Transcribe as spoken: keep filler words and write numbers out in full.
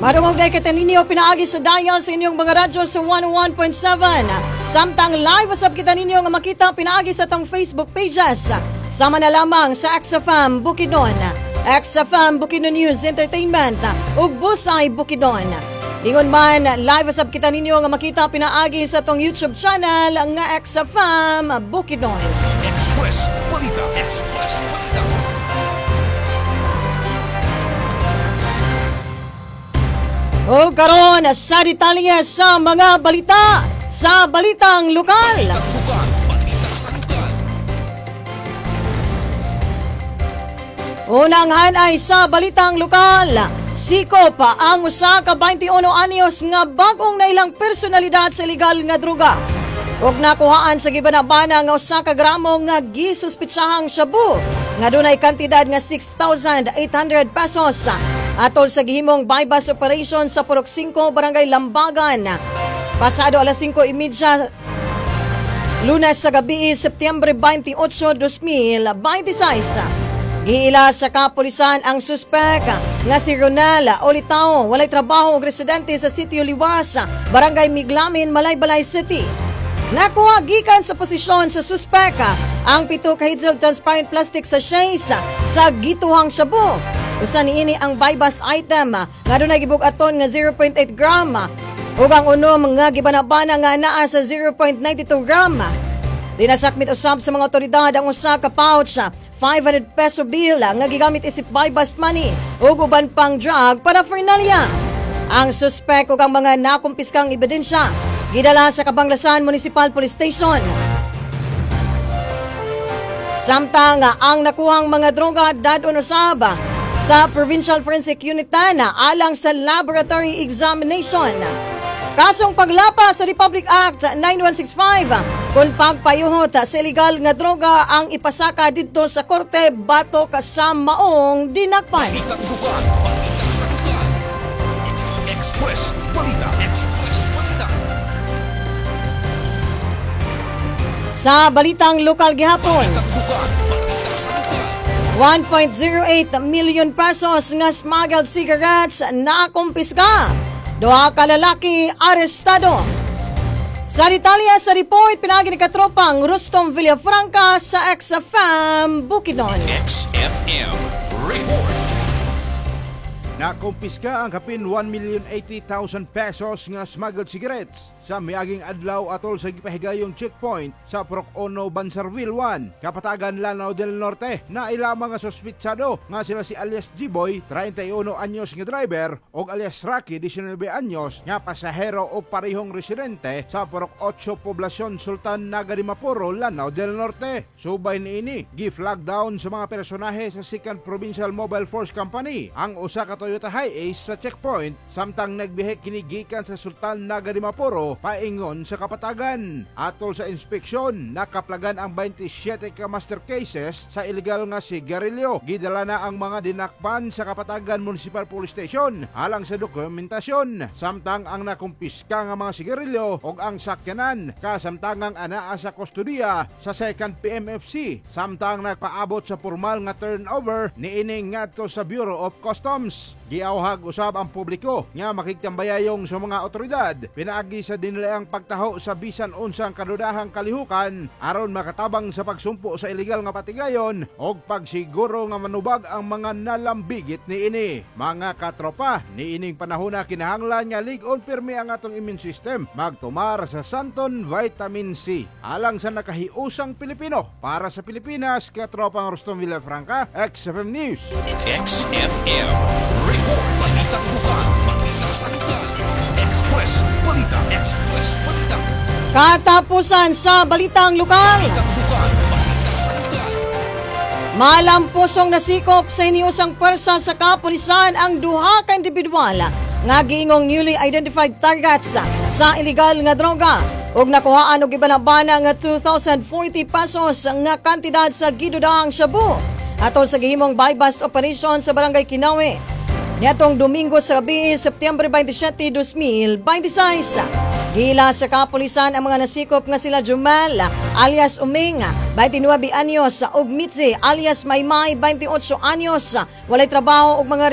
Marumog na kita ninyo pinaagi sa dial sa inyong mga radyo sa one oh one point seven. Samtang live usap kita ninyo nga makita pinaagi sa tong Facebook pages. Sama na lamang sa X F M Bukidnon, X F M Bukidnon News Entertainment ug Busay Bukidnon. Ingon man, live usap kita ninyo nga makita pinaagi sa tong YouTube channel nga X F M Bukidnon. Express Balita, Express Balita. O karon sa detalye sa mga balita sa balitang lokal. Lugar, balita sa lugar. Unang hanay sa balitang lokal, sikop ang usa ka twenty-one anyos nga bagong nailang personalidad sa ilegal nga droga. Ug nakuhaan sa gibanabana nga usa ka gramo nga gisuspitsahang shabu nga dunay kantidad nga six thousand eight hundred pesos. Atol sa gihimong bypass operation sa Purok five, Barangay Lambagan. Pasado alas singko trenta Lunes sa gabi, Setyembre twenty-eight, two mil twenty-six. Giila sa kapulisan ang suspek nga si Ronel Olitao, walay trabaho ug residente sa Sitio Liwas, Barangay Miglamin, Malaybalay City. Nakuha gikan sa posisyon sa suspek ang pito ka hitsel transparent plastic sachets sa gituhang shabu. Usa niini ang bypass item nga dunay gibug-aton nga zero point eight gram ug ang unom nga gibanabana nga naa sa zero point nine two gram. Dinasakmit usab sa mga otoridad ang usa ka pouch five hundred peso bill nga gigamit isip bypass money ug uban pang drug paraphernalia. Ang suspek ug ang mga nakumpiskang ebidensya gidala sa Kabanglasan Municipal Police Station. Samtang ang nakuhang mga droga dadon usab sa Provincial Forensic Unit na alang sa laboratory examination. Kasong paglapa sa Republic Act ninety-one sixty-five kung pagpayuhot sa illegal nga droga ang ipasaka dito sa korte bato kasamaong dinakpan. Balitang lugar, balita sa lugar. Express Balita, Express Balita. Sa balitang lokal gihapon, Balitang lugar, balita sa lugar. one point zero eight million pesos nga smuggled cigarettes na kumpiska. Duha ka lalaki arestado. Sa detalye sa report, pinagi ni katropang Rustom Villafranca sa X F M Bukidnon. X F M Report. Nakumpiska ang kapin one million eighty thousand pesos nga smuggled cigarettes sa miaging adlaw atol sa gipahigayong checkpoint sa Purok Uno, Bansarville one, Kapatagan, Lanao del Norte. Na ilamang nga sospitsado nga sila si alias G-Boy, thirty-one anyos nga driver, og alias Rocky, nineteen anyos nga pasahero o parehong residente sa Purok eight, Poblacion Sultan Naga de Mapuro, Lanao del Norte. Subay niini gi-flag down sa mga personahe sa second Provincial Mobile Force Company ang usa ka Toyota Hiace sa checkpoint, samtang nagbihe kinigikan sa Sultan Naga de Mapuro paingon sa Kapatagan. Atol sa inspeksyon, nakaplagan ang twenty-seven ka master cases sa illegal nga sigarilyo. Gidala na ang mga dinakpan sa Kapatagan Municipal Police Station alang sa dokumentasyon. Samtang ang nakumpiska nga mga sigarilyo og ang sakyanan kasamtangang anaa sa kustodiya sa second P M F C. Samtang nagpaabot sa formal nga turnover niining ngadto sa Bureau of Customs. Giawhag usab ang publiko nga makigtambayayong sa mga otoridad pinaagi sa dinilayang pagtaho sa bisan unsang kadudahang kalihukan aron makatabang sa pagsumpo sa illegal nga patigayon og pagsiguro nga manubag ang mga nalambigit niini. Mga katropa, niining panahona kinahanglan nga lig-on pirmi ang atong immune system magtumar sa Santon Vitamin C alang sa nakahiusang Pilipino. Para sa Pilipinas, katropang Rustom Villafranca, X F M News. X F M Report. Balitang lugar, balita sa lugar. Express Balita, Express Balita. Katapusan sa balitang lokal. Balitang lugar, balita sa lugar. Malampusong nasikop sa iniusang pwersa sa kapulisan ang duha ka individual nga giingong newly identified targets sa illegal nga droga ug nakuhaan og ibanabana nga two thousand forty pesos nga kantidad sa gidudahang shabu atol sa gihimong bypass operation sa Barangay Kinawe niadtong Domingo sa gabi, Setyembre twenty-seven, two mil twenty-six. Gila sa kapulisan ang mga nasikop nga sila Jumel alias Uming, twenty-nine anyos, ug Mitzi alias Maymay, twenty-eight anyos, walay trabaho ug mga